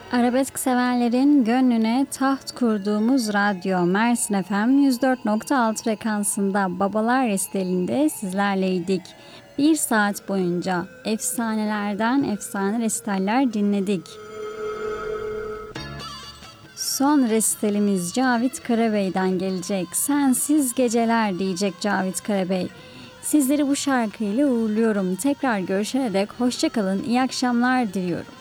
Arabesk severlerin gönlüne taht kurduğumuz radyo Mersin FM 104.6 frekansında Babalar Resitali'nde sizlerleydik. Bir saat boyunca efsanelerden efsane resitaller dinledik. Son resitalimiz Cavit Karabey'den gelecek. Sensiz geceler diyecek Cavit Karabey. Sizleri bu şarkıyla uğurluyorum. Tekrar görüşene dek hoşça kalın, iyi akşamlar diliyorum.